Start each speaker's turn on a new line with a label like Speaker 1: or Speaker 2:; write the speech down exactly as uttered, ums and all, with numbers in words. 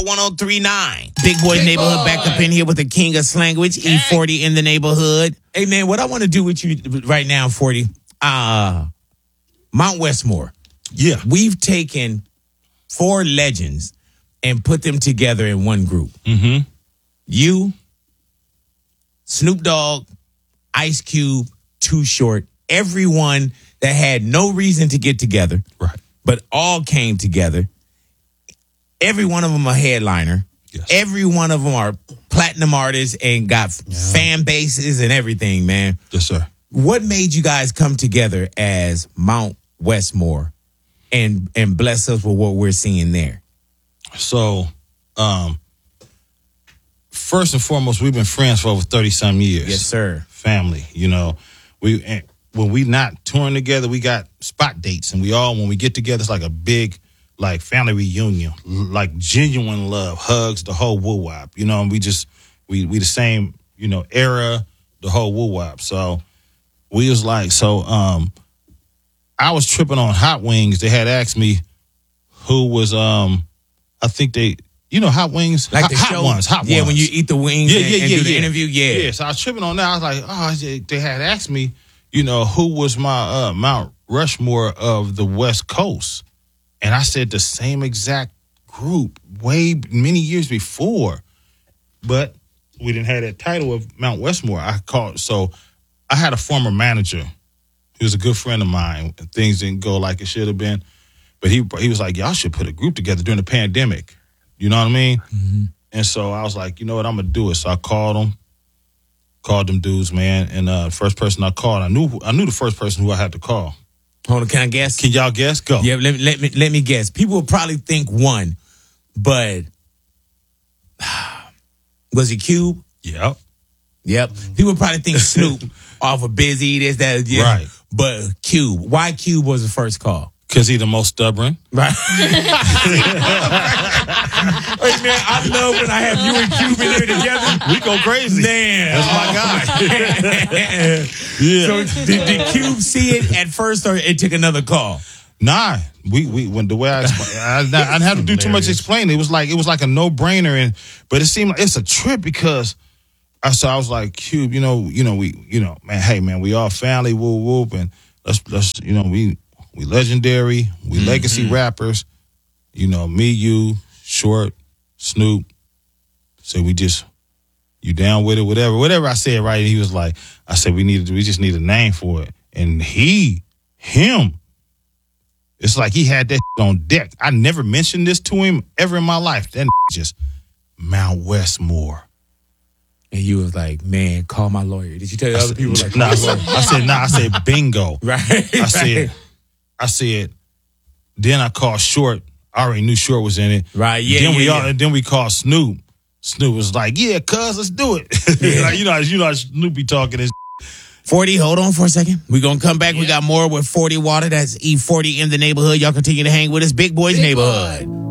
Speaker 1: one oh three point nine.
Speaker 2: Big Boy's
Speaker 1: Big
Speaker 2: Neighborhood
Speaker 1: Boy.
Speaker 2: back up in here with the king of slanguage, E forty in the neighborhood. Hey, man, what I want to do with you right now, forty, uh, Mount Westmore.
Speaker 3: Yeah.
Speaker 2: We've taken four legends and put them together in one group.
Speaker 3: Mm-hmm.
Speaker 2: You, Snoop Dogg, Ice Cube, Too Short, everyone that had no reason to get together,
Speaker 3: right?
Speaker 2: But all came together. Every one of them a headliner.
Speaker 3: Yes.
Speaker 2: Every one of them are platinum artists and got
Speaker 3: Yeah.
Speaker 2: fan bases and everything, man.
Speaker 3: Yes, sir.
Speaker 2: What made you guys come together as Mount Westmore and and bless us with what we're seeing there?
Speaker 3: So, um, first and foremost, we've been friends for over thirty-some years.
Speaker 2: Yes, sir.
Speaker 3: Family, you know. We and when we not touring together, we got spot dates. And we all, when we get together, it's like a big, like, family reunion. Like, genuine love, hugs, the whole woo-wop. You know, and we just, we we the same, you know, era, the whole woo-wop. So, we was like, so, um, I was tripping on Hot Wings. They had asked me who was, um, I think they, you know, Hot Wings,
Speaker 2: Like
Speaker 3: hot,
Speaker 2: the
Speaker 3: hot
Speaker 2: show,
Speaker 3: ones, hot
Speaker 2: yeah,
Speaker 3: ones.
Speaker 2: when you eat the wings
Speaker 3: yeah,
Speaker 2: and,
Speaker 3: yeah,
Speaker 2: and
Speaker 3: yeah,
Speaker 2: do the
Speaker 3: yeah.
Speaker 2: interview, yeah.
Speaker 3: Yeah, so I was tripping on that. I was like, oh, they they had asked me, you know, who was my uh, Mount Rushmore of the West Coast. And I said the same exact group way many years before. But we didn't have that title of Mount Westmore. I called, so I had a former manager. He was a good friend of mine. Things didn't go like it should have been. But he he was like, y'all should put a group together during the pandemic. You know what I mean?
Speaker 2: Mm-hmm.
Speaker 3: And so I was like, you know what, I'm going to do it. So I called them, called them dudes, man. And uh, first person I called, I knew I knew the first person who I had to call.
Speaker 2: Hold on, can I guess?
Speaker 3: Can y'all guess? Go.
Speaker 2: Yeah, let, me- let me let me guess. People will probably think one, but was it Cube?
Speaker 3: Yep.
Speaker 2: Yep. People probably think Snoop off of Busy, this, that, yeah.
Speaker 3: Right.
Speaker 2: But Cube. Why Cube was the first call?
Speaker 3: Because he's the most stubborn.
Speaker 2: Right. Hey, man, I love when I have you and Cube in here together.
Speaker 3: We go crazy.
Speaker 2: Man.
Speaker 3: That's my guy. Yeah.
Speaker 2: So did, did Cube see it at first or it took another call?
Speaker 3: Nah, we we when the way I I, I didn't have to do too much explaining. It was like it was like a no brainer, and but it seemed like it's a trip because I so I was like, Cube, you know, you know, we you know, man, hey man, we all family, whoop whoop, and let's let's you know we we legendary, we
Speaker 2: Mm-hmm.
Speaker 3: legacy rappers, you know, me, you, Short, Snoop. So we just you down with it, whatever, whatever I said, right? And he was like, I said we needed we just need a name for it, and he him. It's like he had that on deck. I never mentioned this to him ever in my life. That just Mount Westmore.
Speaker 2: And you was like, man, call my lawyer. Did you tell the other people like,
Speaker 3: nah, I
Speaker 2: call my
Speaker 3: said,
Speaker 2: lawyer?
Speaker 3: I said, nah, I said, bingo.
Speaker 2: Right.
Speaker 3: I said, I said, then I called Short. I already knew Short was in it.
Speaker 2: Right, yeah,
Speaker 3: Then
Speaker 2: yeah,
Speaker 3: we
Speaker 2: yeah.
Speaker 3: all, then we called Snoop. Snoop was like, yeah, cuz, let's do it.
Speaker 2: Yeah.
Speaker 3: Like, you know, you know how Snoop be talking this.
Speaker 2: forty, hold on for a second. We're going to come back. We got more with forty Water. That's E forty in the neighborhood. Y'all continue to hang with us. Big Boys Neighborhood.